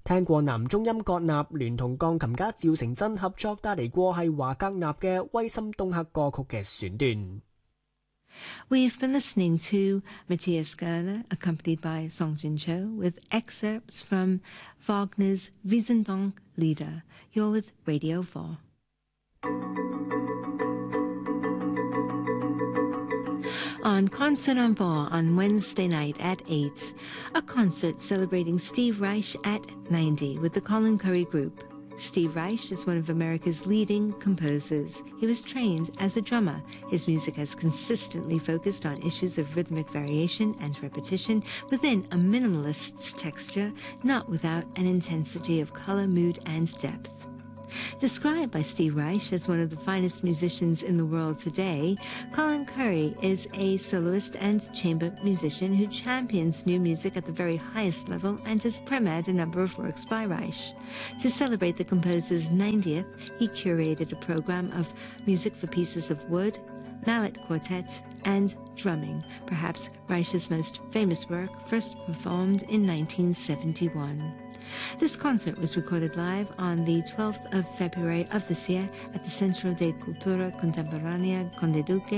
聽過男中音葛納聯同鋼琴家趙成真合作帶嚟過係華格納嘅《韋森東克》歌曲嘅選段。 We've been listening to Matthias Gerler, accompanied by Song Jin-cho, with excerpts from Wagner's Wiesendank Lieder. You're with Radio 4. On Concert on 4 on Wednesday night at 8, a concert celebrating Steve Reich at 90 with the Colin Currie Group. Steve Reich is one of America's leading composers. He was trained as a drummer. His music has consistently focused on issues of rhythmic variation and repetition within a minimalist's texture, not without an intensity of color, mood, and depth. Described by Steve Reich as one of the finest musicians in the world today, Colin Currie is a soloist and chamber musician who champions new music at the very highest level and has premiered a number of works by Reich. To celebrate the composer's 90th, he curated a program of music for pieces of wood, mallet quartets, and drumming, perhaps Reich's most famous work, first performed in 1971. This concert was recorded live on the 12th of February of this year at the Centro de Cultura Contemporánea Conde Duque